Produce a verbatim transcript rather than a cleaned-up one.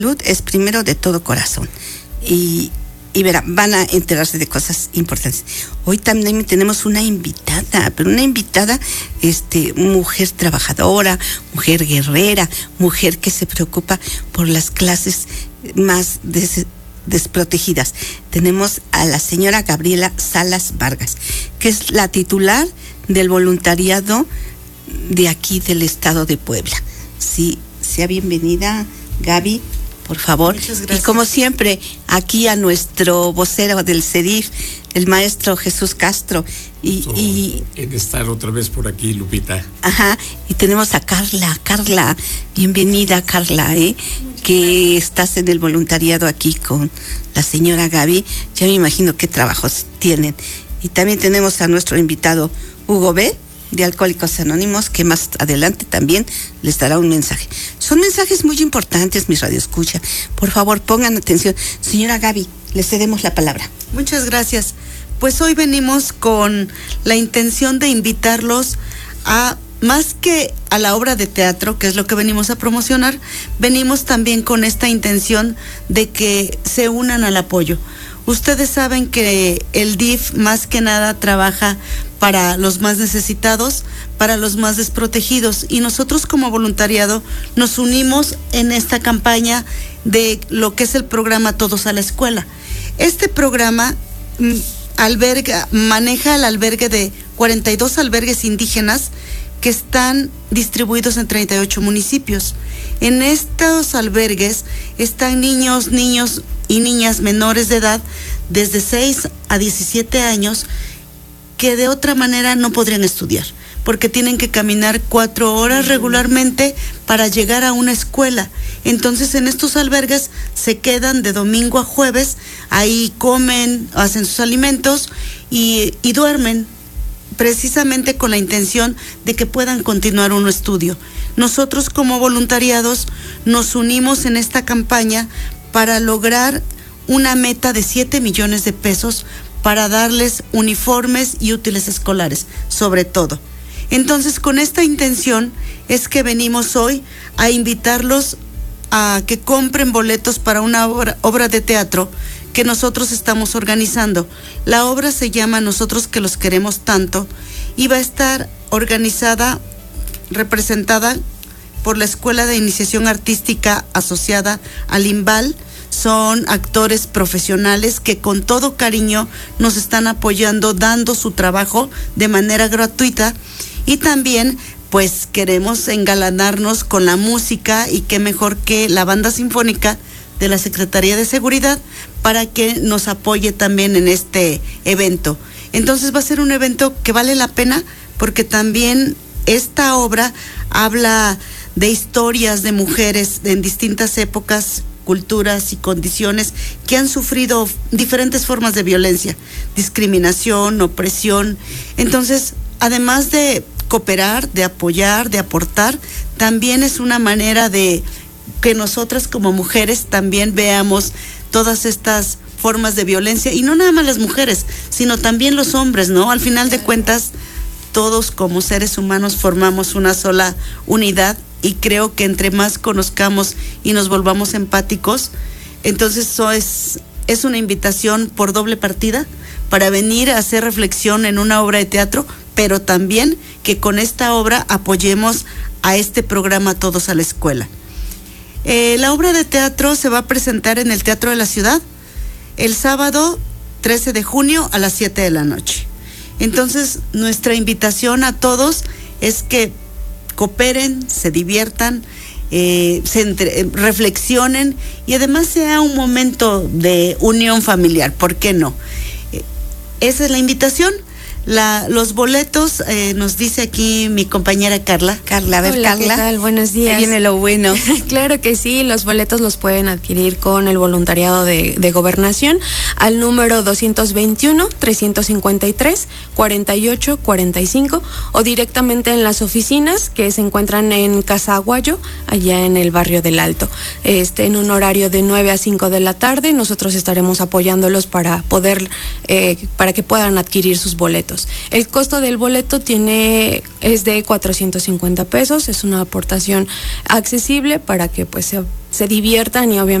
salud es primero de todo corazón. Y, y verá, van a enterarse de cosas importantes. Hoy también tenemos una invitada, pero una invitada, este, mujer trabajadora, mujer guerrera, mujer que se preocupa por las clases más des, desprotegidas. Tenemos a la señora Gabriela Salas Vargas, que es la titular del voluntariado de aquí del estado de Puebla. Sí, sea bienvenida, Gaby, por favor. Muchas gracias. Y como siempre, aquí a nuestro vocero del C E D I F, el maestro Jesús Castro. Y, so, y en estar otra vez por aquí, Lupita. Ajá, y tenemos a Carla. Carla, bienvenida, Carla, ¿eh? Que estás en el voluntariado aquí con la señora Gaby. Ya me imagino qué trabajos tienen. Y también tenemos a nuestro invitado Hugo B., de Alcohólicos Anónimos, que más adelante también les dará un mensaje. Son mensajes muy importantes, mis radioescuchas. Por favor, pongan atención. Señora Gaby, le cedemos la palabra. Muchas gracias. Pues hoy venimos con la intención de invitarlos a, más que a la obra de teatro, que es lo que venimos a promocionar, venimos también con esta intención de que se unan al apoyo. Ustedes saben que el D I F más que nada trabaja para los más necesitados, para los más desprotegidos, y nosotros como voluntariado nos unimos en esta campaña de lo que es el programa Todos a la Escuela. Este programa mm, alberga, maneja el albergue de cuarenta y dos albergues indígenas que están distribuidos en treinta y ocho municipios. En estos albergues están niños, niños y niñas menores de edad desde seis a diecisiete años que de otra manera no podrían estudiar, porque tienen que caminar cuatro horas regularmente para llegar a una escuela. Entonces en estos albergues se quedan de domingo a jueves, ahí comen, hacen sus alimentos y, y duermen, precisamente con la intención de que puedan continuar un estudio. Nosotros como voluntariados nos unimos en esta campaña para lograr una meta de siete millones de pesos para darles uniformes y útiles escolares, sobre todo. Entonces, con esta intención es que venimos hoy a invitarlos a que compren boletos para una obra, obra de teatro que nosotros estamos organizando. La obra se llama Nosotros que los queremos tanto y va a estar organizada, representada por la Escuela de Iniciación Artística asociada al IMBAL. Son actores profesionales que con todo cariño nos están apoyando, dando su trabajo de manera gratuita, y también pues queremos engalanarnos con la música, y qué mejor que la banda sinfónica de la Secretaría de Seguridad para que nos apoye también en este evento. Entonces va a ser un evento que vale la pena, porque también esta obra habla de historias de mujeres en distintas épocas, culturas y condiciones que han sufrido diferentes formas de violencia, discriminación, opresión. Entonces, además de cooperar, de apoyar, de aportar, también es una manera de que nosotras como mujeres también veamos todas estas formas de violencia, y no nada más las mujeres, sino también los hombres, ¿no? Al final de cuentas, todos como seres humanos formamos una sola unidad, y creo que entre más conozcamos y nos volvamos empáticos, entonces eso es, es una invitación por doble partida para venir a hacer reflexión en una obra de teatro, pero también que con esta obra apoyemos a este programa Todos a la Escuela. Eh, la obra de teatro se va a presentar en el Teatro de la Ciudad el sábado trece de junio a las siete de la noche. Entonces, nuestra invitación a todos es que cooperen, se diviertan, eh, se entre, reflexionen, y además sea un momento de unión familiar, ¿por qué no? Eh, esa es la invitación. La, los boletos, eh, nos dice aquí mi compañera Carla. Carla, a ver, Hola, Carla. ¿qué tal? Buenos días. Ahí viene lo bueno. Claro que sí, los boletos los pueden adquirir con el voluntariado de, de Gobernación al número doscientos veintiuno, trescientos cincuenta y tres, cuarenta y ocho, cuarenta y cinco, o directamente en las oficinas que se encuentran en Casa Aguayo, allá en el barrio del Alto. Este, en un horario de nueve a cinco de la tarde, nosotros estaremos apoyándolos para poder, eh, para que puedan adquirir sus boletos. El costo del boleto tiene es de cuatrocientos cincuenta pesos, es una aportación accesible para que pues se se diviertan y obviamente